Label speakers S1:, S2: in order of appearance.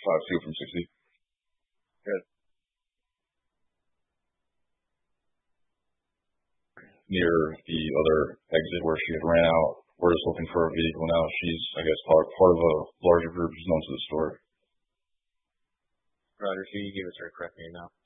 S1: 5'2" from 60.
S2: Good.
S1: Near the other exit where she had ran out, we're just looking for a vehicle now. She's, I guess, part of a larger group who's known to the store.
S2: Roger, can you give us her correct name now?